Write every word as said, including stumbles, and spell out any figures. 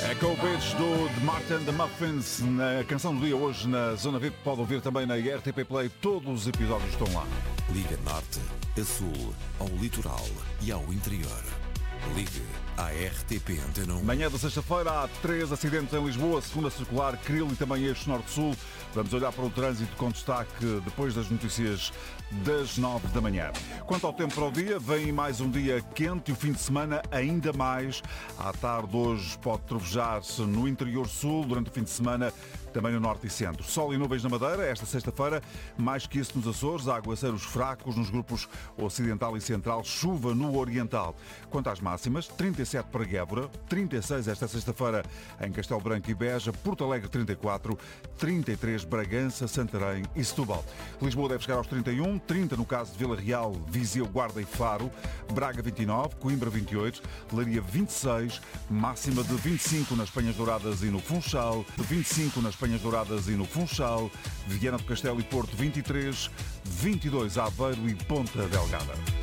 Echo Beach do The Martin the Muffins, na canção do dia hoje na Zona V I P. Pode ouvir também na R T P Play, todos os episódios estão lá. Liga Norte, a Sul, ao litoral e ao interior. Ligue à R T P Antena um. Manhã da sexta-feira há três acidentes em Lisboa, segunda circular, Cril e também eixo norte-sul. Vamos olhar para o trânsito com destaque depois das notícias das nove da manhã. Quanto ao tempo para o dia, vem mais um dia quente e o fim de semana ainda mais. À tarde hoje pode trovejar-se no interior sul, durante o fim de semana também no norte e centro. Sol e nuvens na Madeira, esta sexta-feira, mais que isso nos Açores, há aguaceiros fracos nos grupos ocidental e central, chuva no oriental. Quanto às máximas, trinta e sete para Évora, trinta e seis esta sexta-feira em Castelo Branco e Beja, Porto Alegre trinta e quatro, trinta e três Bragança, Santarém e Setúbal. Lisboa deve chegar aos trinta e um, trinta no caso de Vila Real, Viseu, Guarda e Faro, Braga vinte e nove, Coimbra vinte e oito, Leiria vinte e seis, máxima de vinte e cinco nas Penhas Douradas e no Funchal, vinte e cinco nas Penhas Douradas e no Funchal, Viana do Castelo e Porto vinte e três, vinte e dois Aveiro e Ponta Delgada.